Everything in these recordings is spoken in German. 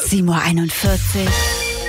7:41 Uhr.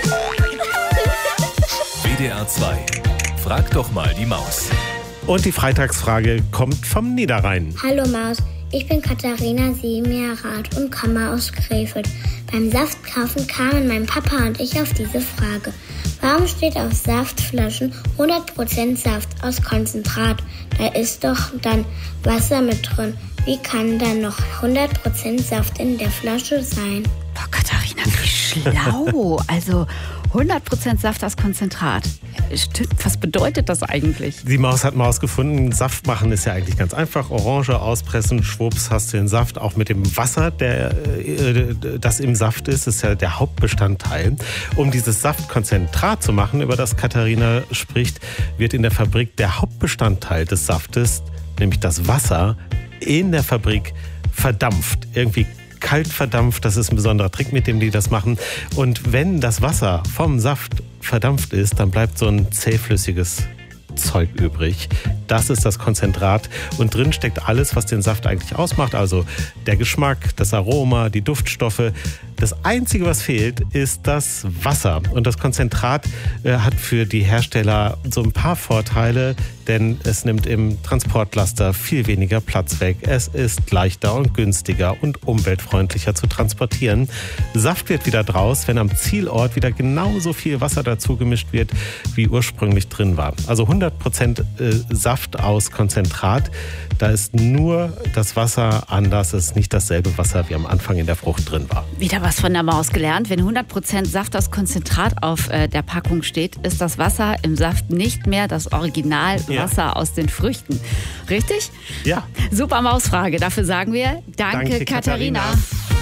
WDR 2. Frag doch mal die Maus. Und die Freitagsfrage kommt vom Niederrhein. Hallo Maus, ich bin Katharina, 7 Jahre alt und komme aus Krefeld. Beim Saftkaufen kamen mein Papa und ich auf diese Frage. Warum steht auf Saftflaschen 100% Saft aus Konzentrat? Da ist doch dann Wasser mit drin. Wie kann da noch 100% Saft in der Flasche sein? Boah, Katharina, wie schlau. Also 100% Saft aus Konzentrat. Stimmt, was bedeutet das eigentlich? Die Maus hat mal herausgefunden, Saft machen ist ja eigentlich ganz einfach. Orange auspressen, schwupps, hast du den Saft. Auch mit dem Wasser, das im Saft ist ja der Hauptbestandteil. Um dieses Saftkonzentrat zu machen, über das Katharina spricht, wird in der Fabrik der Hauptbestandteil des Saftes, nämlich das Wasser, in der Fabrik verdampft. Irgendwie kalt verdampft, das ist ein besonderer Trick, mit dem die das machen. Und wenn das Wasser vom Saft verdampft ist, dann bleibt so ein zähflüssiges Zeug übrig. Das ist das Konzentrat und drin steckt alles, was den Saft eigentlich ausmacht. Also der Geschmack, das Aroma, die Duftstoffe. Das Einzige, was fehlt, ist das Wasser. Und das Konzentrat hat für die Hersteller so ein paar Vorteile, denn es nimmt im Transportlaster viel weniger Platz weg. Es ist leichter und günstiger und umweltfreundlicher zu transportieren. Saft wird wieder draus, wenn am Zielort wieder genauso viel Wasser dazu gemischt wird, wie ursprünglich drin war. Also 100% Saft aus Konzentrat. Da ist nur das Wasser anders. Es ist nicht dasselbe Wasser, wie am Anfang in der Frucht drin war. Wieder was von der Maus gelernt. Wenn 100% Saft aus Konzentrat auf der Packung steht, ist das Wasser im Saft nicht mehr das Originalwasser aus den Früchten. Richtig? Ja. Super Mausfrage. Dafür sagen wir Danke, Katharina.